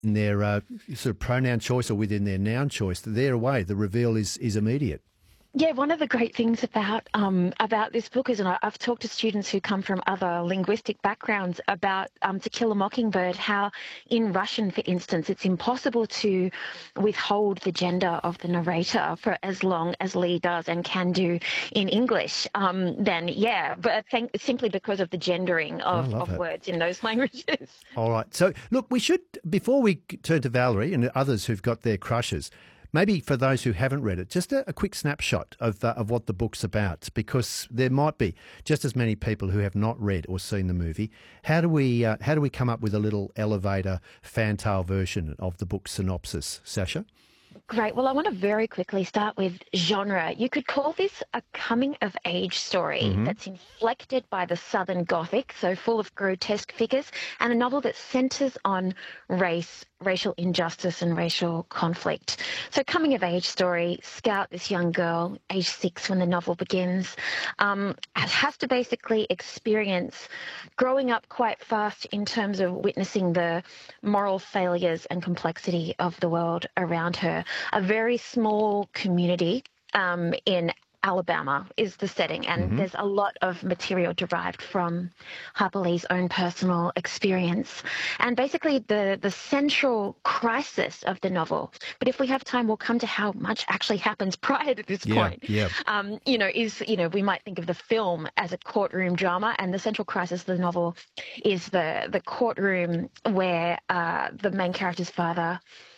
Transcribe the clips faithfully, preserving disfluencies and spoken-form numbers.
in their uh, sort of pronoun choice or within their noun choice, they're away. The reveal is is immediate. Yeah, one of the great things about um, about this book is, and I- I've talked to students who come from other linguistic backgrounds about um, To Kill a Mockingbird, how in Russian, for instance, it's impossible to withhold the gender of the narrator for as long as Lee does and can do in English. Um, then, yeah, but thank, simply because of the gendering I of, love of that. words in those languages. All right. So, look, we should, before we turn to Valerie and others who've got their crushes, maybe for those who haven't read it, just a, a quick snapshot of uh, of what the book's about, because there might be just as many people who have not read or seen the movie. How do we uh, how do we come up with a little elevator fantail version of the book synopsis, Sasha? Great. Well, I want to very quickly start with genre. You could call this a coming-of-age story Mm-hmm. that's inflected by the Southern Gothic, so full of grotesque figures, and a novel that centres on race, racial injustice and racial conflict. So coming-of-age story, Scout, this young girl, age six when the novel begins, um, has to basically experience growing up quite fast in terms of witnessing the moral failures and complexity of the world around her. A very small community um, in Alabama is the setting, and Mm-hmm. there's a lot of material derived from Harper Lee's own personal experience. And basically the, the central crisis of the novel, but if we have time, we'll come to how much actually happens prior to this Yeah, point, yeah. um, you know, is, you know, we might think of the film as a courtroom drama, and the central crisis of the novel is the, the courtroom where uh, the main character's father,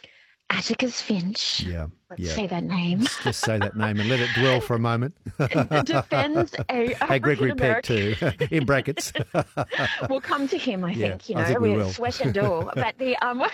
Atticus Finch, Yeah, let's yeah. say that name, Just, just say that name and let it dwell for a moment. defends a Hey, Gregory Peck African-American. too, in brackets. We'll come to him, I Yeah, think, you I know, think we with will. sweat and all. But the um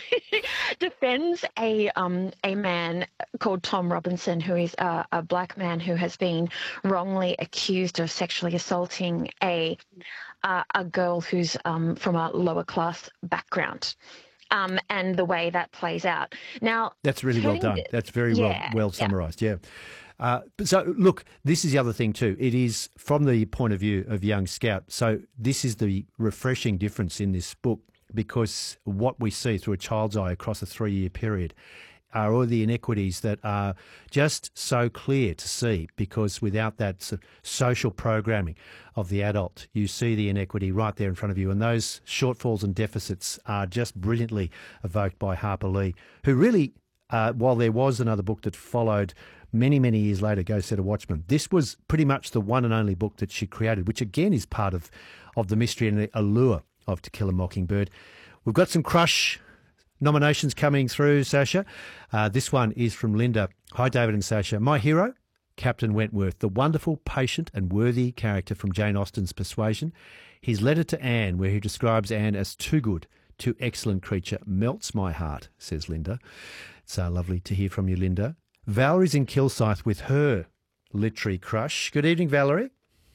defends a um a man called Tom Robinson, who is a, a black man who has been wrongly accused of sexually assaulting a uh, a girl who's um from a lower class background. Um, and the way that plays out. Now, That's really well turning done. the- That's very well yeah, well yeah. summarised. Yeah. Uh, but so look, this is the other thing too. It is from the point of view of young Scout. So this is the refreshing difference in this book, because what we see through a child's eye across a three-year period are all the inequities that are just so clear to see, because without that sort of social programming of the adult, you see the inequity right there in front of you. And those shortfalls and deficits are just brilliantly evoked by Harper Lee, who really, uh, while there was another book that followed many, many years later, Go Set a Watchman, this was pretty much the one and only book that she created, which again is part of, of the mystery and the allure of To Kill a Mockingbird. We've got some crush nominations coming through, Sasha. Uh, this one is from Linda. Hi, David and Sasha. My hero, Captain Wentworth, the wonderful, patient and worthy character from Jane Austen's Persuasion. His letter to Anne, where he describes Anne as too good, too excellent creature, melts my heart, says Linda. It's uh, lovely to hear from you, Linda. Valerie's in Kilsyth with her literary crush. Good evening, Valerie.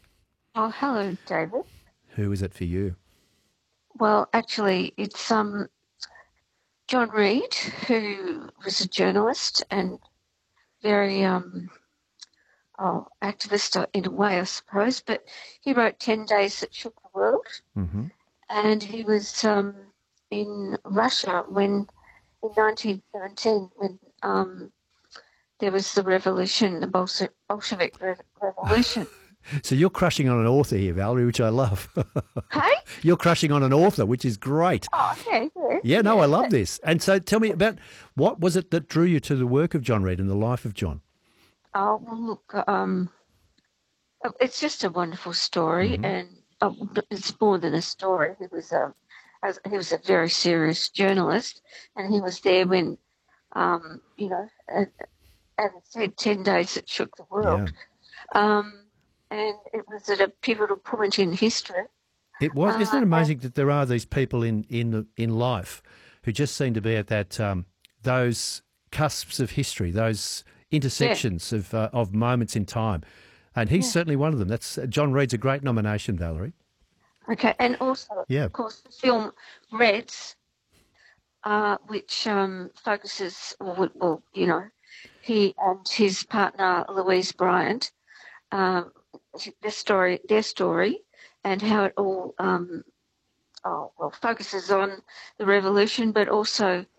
Oh, hello, David. Who is it for you? Well, actually, it's um John Reed, who was a journalist and very um oh, activist in a way, I suppose. But he wrote Ten Days That Shook the World, Mm-hmm. and he was um in Russia when in nineteen seventeen when um there was the revolution, the Bolse- Bolshevik re- revolution. So you're crushing on an author here, Valerie, which I love. Hey? You're crushing on an author, which is great. Oh, yeah, yeah. Yeah, no, I love this. And so tell me about, what was it that drew you to the work of John Reed and the life of John? Oh, well, look, um, it's just a wonderful story, Mm-hmm. and uh, it's more than a story. He was a, as, he was a very serious journalist, and he was there when, um, you know, and it said ten days that shook the world. Yeah. Um, and it was at a pivotal point in history. It was. Isn't Uh, it amazing that there are these people in in in life who just seem to be at that um, those cusps of history, those intersections of uh, of moments in time, and he's Yeah. certainly one of them. That's uh, John Reed's a great nomination, Valerie. Okay, and also, Yeah. of course, the film Reds, uh, which um, focuses, or, or, you know, he and his partner Louise Bryant, um, their story, their story, and how it all, um, oh, well, focuses on the revolution, but also